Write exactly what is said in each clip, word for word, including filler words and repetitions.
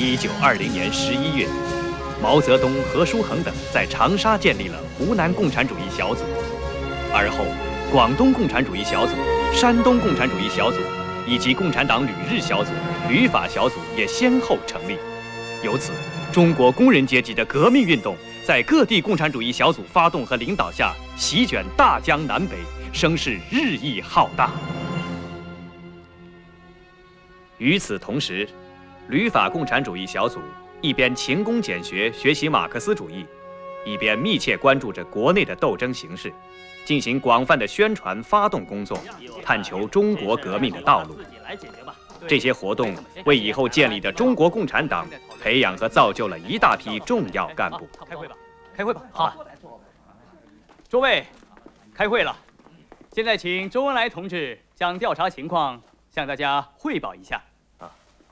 一九二零年十一月，毛泽东、何叔衡等在长沙建立了湖南共产主义小组，而后广东共产主义小组、山东共产主义小组以及共产党旅日小组、旅法小组也先后成立。由此，中国工人阶级的革命运动在各地共产主义小组发动和领导下，席卷大江南北，声势日益浩大。与此同时，旅法共产主义小组一边勤工俭学学习马克思主义，一边密切关注着国内的斗争形势，进行广泛的宣传发动工作，探求中国革命的道路。这些活动为以后建立的中国共产党培养和造就了一大批重要干部。 开会吧，开会吧。好，诸位，开会了。现在请周恩来同志将调查情况向大家汇报一下。啊，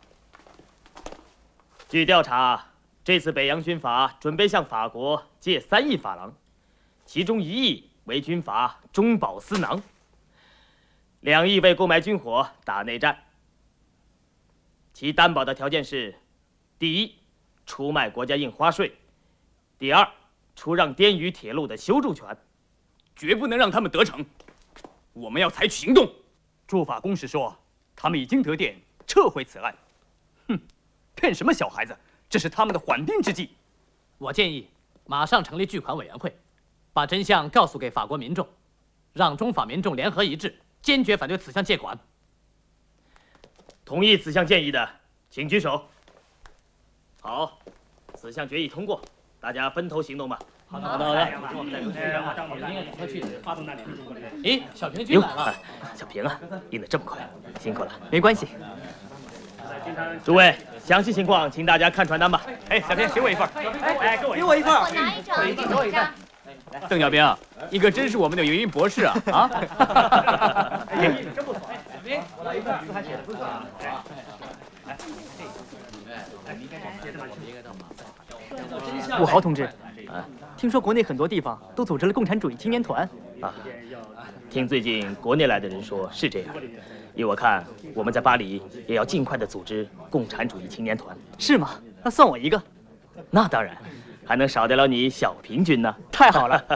据调查，这次北洋军阀准备向法国借三亿法郎，其中一亿为军阀中饱私囊，两亿为购买军火打内战。其担保的条件是：第一，出卖国家印花税；第二，出让滇渝铁路的修筑权。 绝不能让他们得逞，我们要采取行动。驻法公使说，他们已经得电撤回此案。哼，骗什么小孩子？这是他们的缓兵之计。 我建议马上成立巨款委员会，把真相告诉给法国民众，让中法民众联合一致，坚决反对此项借款。 同意此项建议的，请举手。好，此项决议通过，大家分头行动吧。 好的，好的，好的。咦，小平君来了。 小平啊，印得这么快，辛苦了。 没关系。 诸位，详细情况请大家看传单吧。 哎，小平，给我一份。 哎，给我一份。我拿一张，给我一张。 邓小平，你可真是我们的语音博士啊！啊！ 哎，真不错。小平，我来一份，字还写的不错啊。 武豪同志，啊，听说国内很多地方都组织了共产主义青年团。 啊，听最近国内来的人说是这样。依我看，我们在巴黎也要尽快的组织共产主义青年团。 是吗？那算我一个。 那当然，还能少得了你小平君呢。 太好了。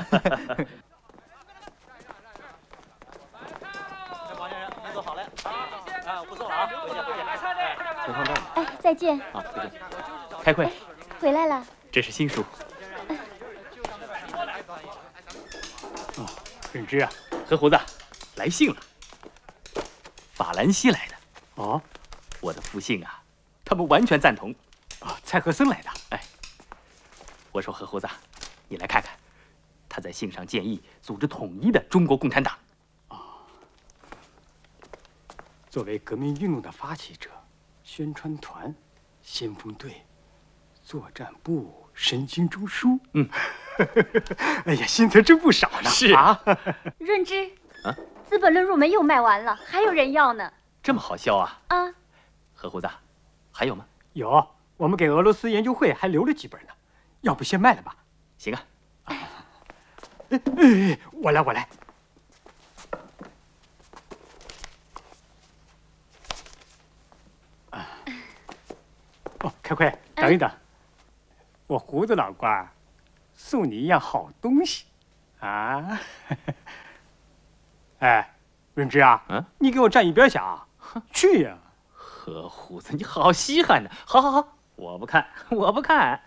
哎，再见。 好，再见。开会。 回来了。 这是新书。 哦，润之啊， 何胡子，来信了。法兰西来的。 哦， 我的复信啊，他们完全赞同。 啊，蔡和森来的。 哎，我说何胡子，你来看看，他在信上建议组织统一的中国共产党。 啊，作为革命运动的发起者，宣传团、先锋队、作战部、神经中枢，嗯，哎呀，心得真不少呢。 是啊， 润之， 啊， 《资本论》入门又卖完了，还有人要呢。 这么好销啊？ 啊， 何胡子，还有吗？ 有，我们给俄罗斯研究会还留了几本呢，要不先卖了吧？ 行啊。 哎哎，我来，我来。啊，哦，开会，等一等，我胡子老官送你一样好东西，啊。哎，润之啊， 嗯， 你给我站一边去啊！去呀！ 何胡子，你好稀罕呢！好好好，我不看，我不看。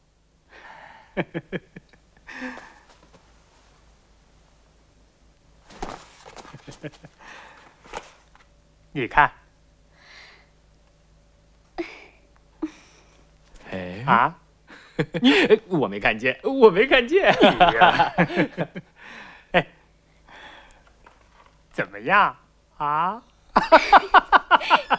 你看， 哎啊， 你我没看见，我没看见。 你呀，哎，怎么样啊？